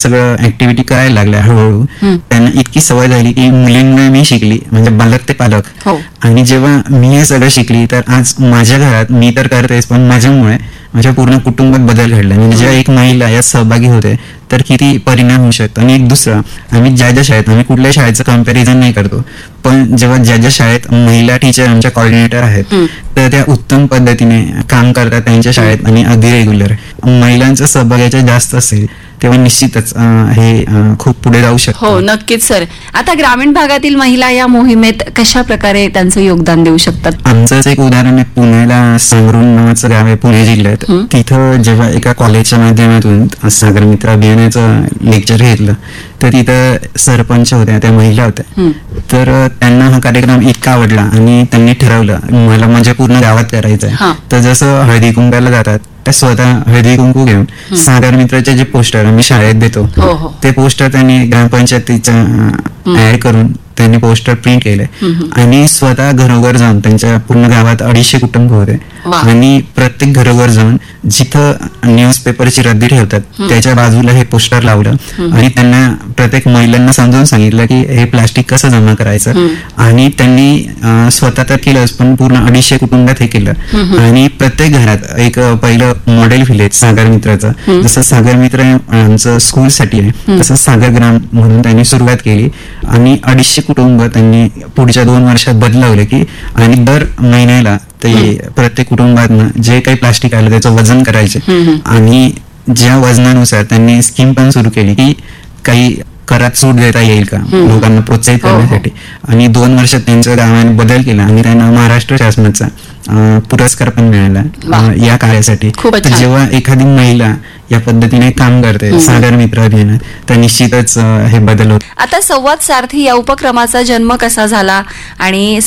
सगळं ऍक्टिव्हिटी करायला लागल्या हळूहळू. त्यांना इतकी सवय झाली की मुलींमुळे मी शिकली, म्हणजे बालक ते पालक. आणि जेव्हा मी हे सगळं शिकली तर आज माझ्या घरात मी तर करतेच, पण माझ्यामुळे माझ्या पूर्ण कुटुंबात बदल घडला. म्हणजे जेव्हा एक महिला यात सहभागी होते तर किती परिणाम होऊ शकतो. आणि एक दुसरं, आम्ही ज्या शाळेत, आम्ही कुठल्याही शाळेचं कम्पॅरिझन नाही करतो, पण जेव्हा ज्या शाळेत महिला टीचर आमच्या कोऑर्डिनेटर आहेत तर त्या उत्तम पद्धतीने काम करतात त्यांच्या शाळेत आणि अगदी रेग्युलर. महिलांचा सहभाग याच्यात जास्त असेल तेव्हा निश्चितच हे खूप पुढे जाऊ शकतो. हो, नक्कीच सर. आता ग्रामीण भागातील महिला या मोहिमेत कशा प्रकारे त्यांचं योगदान देऊ शकतात? आमचंच एक उदाहरण आहे, पुण्याला सांगरुण नावाचं गाव आहे पुणे जिल्ह्यात. तिथं जेव्हा एका कॉलेजच्या माध्यमातून सागर मित्र अभियानाचं लेक्चर घेतलं तर तिथं सरपंच होत्या, त्या महिला होत्या. तर त्यांना हा कार्यक्रम इतका आवडला आणि त्यांनी ठरवलं मला माझ्या पूर्ण गावात करायचं आहे. तर जसं हळदी कुंकाला जातात त्या स्वतः हळदी कुंकू घेऊन सागर मित्राचे जे पोस्टर आम्ही शाळेत देतो ते पोस्टर त्यांनी ग्रामपंचायतीचा ऍड करून त्यांनी पोस्टर प्रिंट केले आणि स्वतः घरोघर जाऊन, त्यांच्या पूर्ण गावात 250 कुटुंब होते, आणि प्रत्येक घरोघर जाऊन जिथं न्यूजपेपरची रद्दी ठेवतात त्याच्या बाजूला हे पोस्टर लावलं आणि त्यांना प्रत्येक महिलांना समजावून सांगितलं की हे प्लास्टिक कसं जमा करायचं. आणि त्यांनी स्वतः तर केलंच, पण पूर्ण 250 कुटुंबात हे केलं. आणि प्रत्येक घरात एक पहिलं मॉडेल व्हिलेज सागर मित्राचं, जसं सागर मित्र आमचं स्कूलसाठी आहे तसं सागर ग्राम म्हणून त्यांनी सुरुवात केली. आणि 250 कुटुंब त्यांनी पुढच्या 2 वर्षात बदलवले की, आणि दर महिन्याला ते प्रत्येक कुटुंबातनं जे काही प्लास्टिक आलं त्याचं वजन करायचे. आणि ज्या वजनानुसार त्यांनी स्कीम पण सुरू केली की काही करात सूट देता येईल का लोकांना प्रोत्साहित करण्यासाठी. आणि 2 वर्षात त्यांच्या गावाने बदल केला आणि त्यांना महाराष्ट्र शासनाचा पुरस्कार पण मिळाला या कार्यासाठी. जेव्हा एखादी महिला या पद्धतीने काम करते सागर मित्र अभियानात तर निश्चितच हे बदल होत. आता संवाद सारथी या उपक्रमाचा जन्म कसा झाला आणि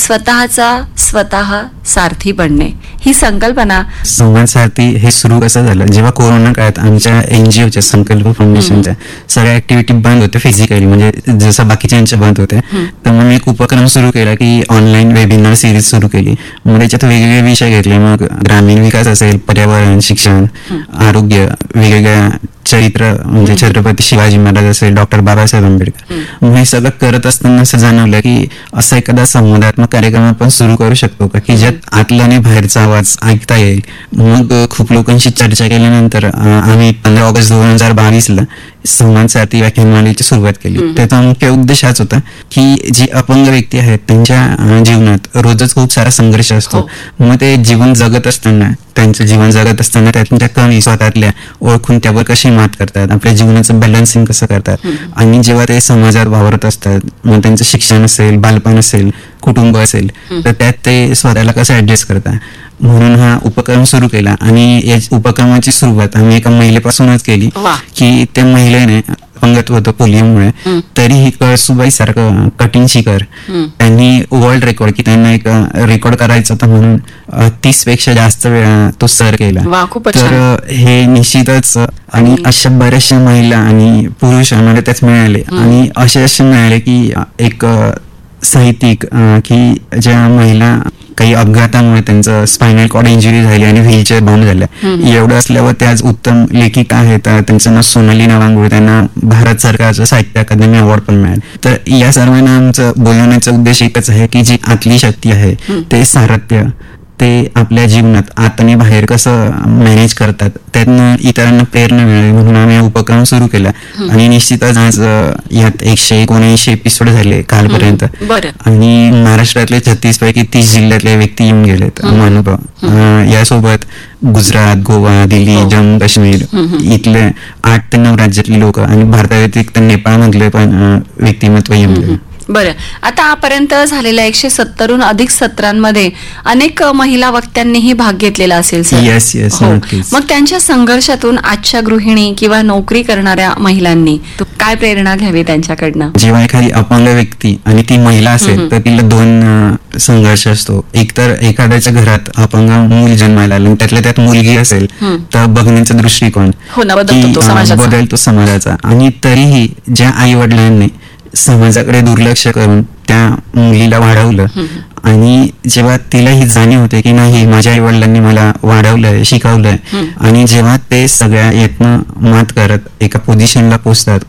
स्वतः सारथी बनणे ही संकल्पना? संवाद सारथी हे सुरू कसं झालं, जेव्हा कोरोना काळात आमच्या NGOच्या संकल्प फाउंडेशनच्या सगळ्या ऍक्टिव्हिटी बंद होत्या फिजिकली, म्हणजे जसं बाकीच्यांच्या बंद होत्या. तर मग मी एक उपक्रम सुरू केला की ऑनलाईन वेबिनार सिरीज सुरू केली. मग त्याच्यात वेगवेगळे विषय घेतले. मग ग्रामीण विकास असेल, पर्यावरण, शिक्षण, आरोग्य, वेगवेगळ्या चरित्र म्हणजे छत्रपती शिवाजी महाराज असेल, डॉक्टर बाबासाहेब आंबेडकर. हे सगळं करत असताना असं जाणवलं की असा एखादा संवादात्मक कार्यक्रम आपण सुरू करू शकतो का की ज्यात आतला आणि बाहेरचा आवाज ऐकता येईल. मग खूप लोकांशी चर्चा केल्यानंतर आम्ही 15 ऑगस्ट 2022ला संवाद सारथी व्याख्यानमालेची सुरुवात केली. त्याचा मुख्य उद्देश हाच होता की जी अपंग व्यक्ती आहेत त्यांच्या जीवनात रोजच खूप सारा संघर्ष असतो. मग ते जीवन जगत असताना, त्यांचं जीवन जगत असताना त्यातून कमी स्वतःतल्या ओळखून त्यावर कशी मात करतात, आपल्या जीवनाचं बॅलन्सिंग कसं करतात. आणि जेव्हा ते समाजात वावरत असतात, मग त्यांचं शिक्षण असेल, बालपण असेल, कुटुंब असेल, तर त्यात ते स्वतःला कसं ऍडजस्ट करतात. म्हणून हा उपक्रम सुरू केला. आणि या उपक्रमाची सुरुवात आम्ही एका महिलेपासूनच केली की त्या महिलेने अपंगत्व होतं पोलिओमुळे, तरीही कळसुबाई सारखं कठीण शिखर त्यांनी वर्ल्ड रेकॉर्ड की त्यांना एक रेकॉर्ड करायचं होतं म्हणून 30 पेक्षा जास्त वेळा तो सर केला. तर हे निश्चितच. आणि अशा बऱ्याचशा महिला आणि पुरुष आम्हाला त्यात मिळाले. आणि असे मिळाले की एक साहित्यिक की ज्या महिला काही अपघातामुळे त्यांचं स्पायनल कॉर्ड इंजुरी झाली आणि व्हीलचेअर बाउंड झाल्या, एवढं असल्यावर ते आज उत्तम लेखिका आहेत. त्यांचं नाव सोनाली नावांगुळे, त्यांना भारत सरकारचं साहित्य अकादमी अवॉर्ड पण मिळाले. तर या सर्वांना आमचं बोलवण्याचा उद्देश एकच आहे की जी आतली शक्ती आहे ते सारथ्य ते आपल्या जीवनात आत आणि बाहेर कसं मॅनेज करतात, त्यातनं इतरांना प्रेरणा मिळावी म्हणून आम्ही उपक्रम सुरू केला. आणि निश्चितच आज यात 179 एपिसोड झाले कालपर्यंत. आणि महाराष्ट्रातले 36 पैकी 30 जिल्ह्यातले व्यक्ती येऊन गेलेत मानव. यासोबत गुजरात, गोवा, दिल्ली, जम्मू काश्मीर इथले 8 ते 9 राज्यातली लोक आणि भारताव्यतिरिक्त नेपाळमधले पण व्यक्तिमत्व येऊन गेले. बरं, आता आपर्यंत झालेल्या 170हून अधिक सत्रांमध्ये अनेक महिला वक्त्यांनीही भाग घेतलेला असेल सर? येस. मग त्यांच्या संघर्षातून आजच्या गृहिणी किंवा नोकरी करणाऱ्या महिलांनी काय प्रेरणा घ्यावी त्यांच्याकडनं? जेव्हा एखादी अपंग व्यक्ती आणि ती महिला असेल तर तिला 2 संघर्ष असतो. एक तर एखाद्याच्या घरात अपंग मूल जन्माला आलं, त्यातल्या त्यात मुलगी असेल तर बघण्याचा दृष्टिकोन बदलतो समाजाचा. आणि तरीही ज्या आई वडिलांनी समाजाकडे दुर्लक्ष करून त्या मुलीला वाढवलं आणि जेव्हा तिला ही जाणीव होते की नाही माझ्या आई वडिलांनी मला वाढवलंय, शिकवलंय, आणि जेव्हा ते सगळ्या यातनं मात करत एका पोझिशनला पोचतात